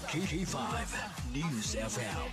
K5 News FM.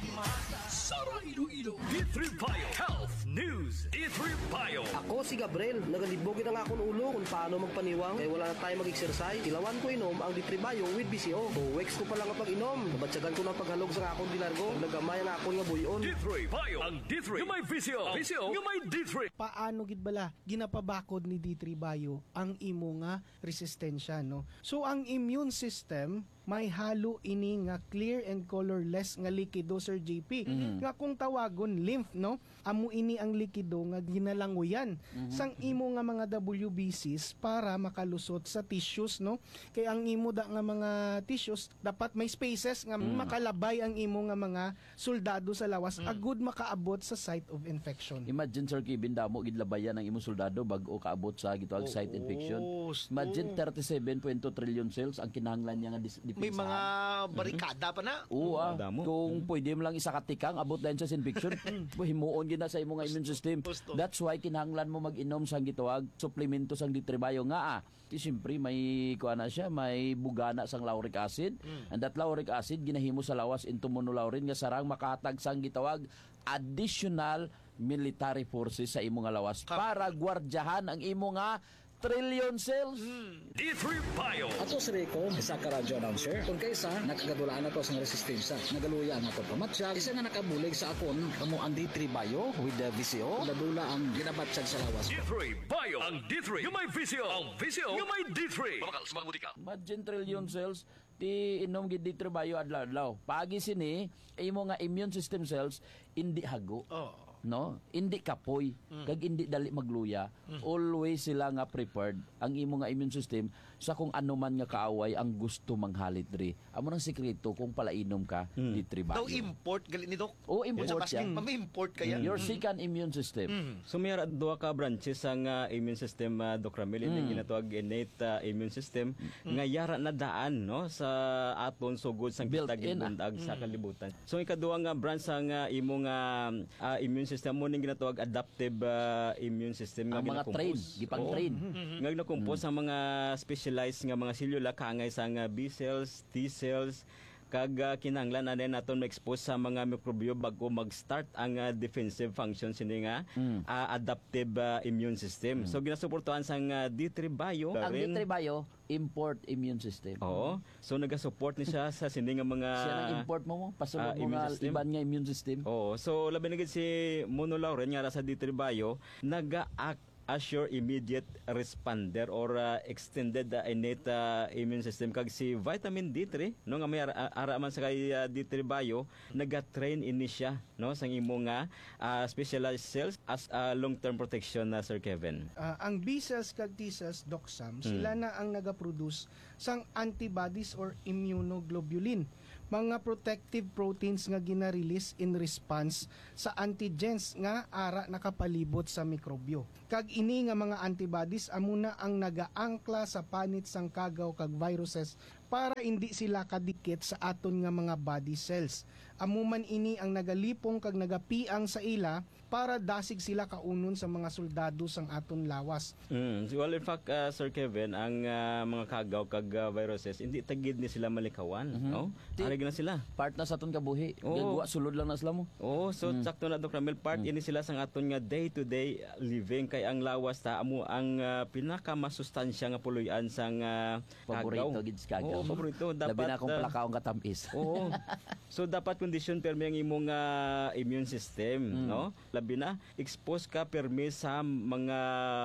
Sara Iloilo. D3 Bio Health News. D3 Bio. Ako si Gabriel, nagalibogin na nga akong ulo kung paano magpaniwang kaya wala na tayo mag-exercise. Ilawan ko inom ang D3 Bio with BCO. 2 weeks ko pa lang kapag inom. Nabatsagan ko ng paghalog sa akong dilargo. Nagamay ang akong nga buyon. D3 Bio. Ang D3 yung may VCO. VCO yung may D3. Paano gid bala ginapabakod ni D3 Bio ang imo nga resistensya, no? So ang immune system may halo ini nga clear and colorless nga likido, Sir JP. Nga kung tawagon lymph, no? Amo ini ang likido nga ginalanguyan sang imo nga mga WBCs para makalusot sa tissues, no? Kaya ang imo da nga mga tissues dapat may spaces nga makalabay ang imo nga mga soldado sa lawas agud makaabot sa site of infection. Imagine, Sir Kevin, damo gidlabayan ang imong soldado bago kaabot sa gitawag site infection. Imagine 37.2 trillion cells ang kinahanglan niya nga May mga barikada pa na. Oo, kung pwede mo lang isa katikang abot dahil sa infection, himuon gina sa imong immune system. That's why kinahanglan mo mag-inom sang gitawag suplemento sang D3 Bio nga siyempre may kuana siya, may bugana sang lauric acid. And that lauric acid ginahimo sa lawas into monolaurin nga sarang makahatag sang gitawag additional military forces sa imo nga lawas para gwardyahan ang imo nga trillion cells. D3 Bio. Ato si Rico, isa ka radyo announcer. Kung kaysa, nakagadulaan na to sa resistensya. Nagaluya ang atong pamatsya. Isa nga nakabulig sa akon, kamo ang D3 Bio with the VCO. Nadula ang ginabatsag sa lawas. D3 Bio. Ang D3 yung may VCO. Ang VCO yung may D3. Pamakal, sumaguti ka. Imagine trillion cells ti inom gid D3 Bio adlaw-adlaw. Pagi sini imo nga immune system cells indi hago. No, hindi kapoy kag hindi dali magluya. Always sila nga prepared ang imo nga immune system sa kung ano man nga kaaway ang gusto manghalit diri. Amo nang sekreto kung palainom ka D3 Bio. Daw import gali ni Doc. O import Sa yan. import kaya. Your second immune system. So may duha ka branches ang immune system, Doc Ramil, yung ginatawag innate immune system nga yara na daan, no, sa aton sugod sang Built-in, kitag sa kalibutan. So ikaduha nga branch ang imo nga immune system mo ning ginatawag adaptive immune system nga Ang mga train, gipang-train. Nga na-compose ang mga specialized nga mga selula kaangay sa nga B cells, T cells, kag kinahanglan na din naton ma-expose sa mga mikrobyo bago mag-start ang defensive function sini nga adaptive immune system. So ginasuportuhan sa D3 Bio. Ang D3 Bio import immune system. Oo. So nagasupport ni siya sa sini nga mga Siya nang import mo pasulod mo immune nga system. iban nga immune system. Oo. So labi na gid si monolaurin nga sa D3 Bio naga-act as your immediate responder or extended innate immune system kag si vitamin D3 no nga may ara man sa kay D3 Bio naga-train ini siya no sang imo nga specialized cells as long-term protection na Sir Kevin. Ang B cells kag T cells, Doc Sam, sila na ang nagaproduce sang antibodies or immunoglobulin, mga protective proteins nga gina-release in response sa antigens nga ara nakapalibot sa mikrobyo. Kag ini nga mga antibodies amuna ang nagaangkla sa panit sang kagaw kag viruses para hindi sila kadikit sa aton nga mga body cells. Amuman ini ang nagalipong kag nagapiang sa ila para dasig sila kaunon sa mga soldado sang aton lawas. Well, in fact, Sir Kevin, ang mga kagaw kag viruses hindi tagid ni sila malikawan, no? Arig na sila. Part na sa aton kabuhi. Oo. Gagwa sulod lang na sila mo. Oh, so sakto na Dr. Ramil, part ini sila sang aton nga day-to-day living kay ang lawas ta amo ang pinakamasustansya nga puloy-an sang Paborito kagaw. gid sa kagaw. Oo, paborito. Dapat Labi na akong plakaong katamis. Oo. So dapat condition permi ang imong immune system, no? Labi na expose ka permi sa mga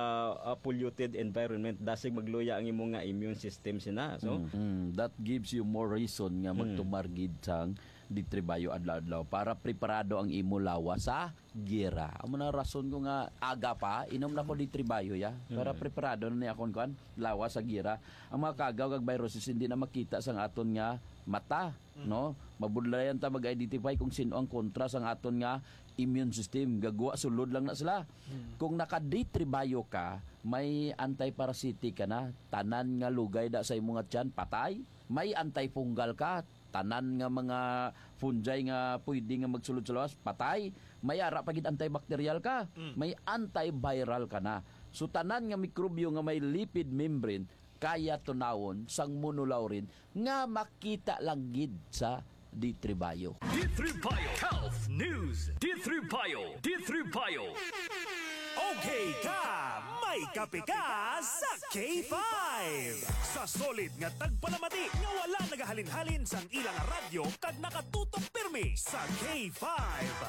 polluted environment dasig magluya ang imong immune system sina. So That gives you more reason nga magtumargid sang D3 Bio adlaw-adlaw para preparado ang imo lawas sa gira. Amo na rason ko nga aga pa inom na ko D3 Bio ya para preparado na niya akon kan lawas sa gira. Ang mga kagaw kag viruses hindi na makita sang aton nga mata, no? Mabudlayan ta mag-identify kung sino ang kontra sang aton nga immune system. Gagwa sulod lang na sila. Kung naka D3 Bio ka, may anti-parasitic ka na, tanan nga lugay da sa imong tiyan patay. May antifungal ka, tanan nga mga fungi nga pwede nga magsulod sa lawas, patay. May ara pagid antibacterial ka, may antiviral ka na. So tanan nga mikrobyo nga may lipid membrane kaya tunawon sang monolaurin nga makita lang gid sa D3 Bio. D3 Bio Health News. D3 Bio. D3 Bio. Okay ka, may kape ka sa K5. Sa solid nga tagpalamati nga wala nagahalin-halin sang ilang radyo kag nakatutok pirmi sa K5.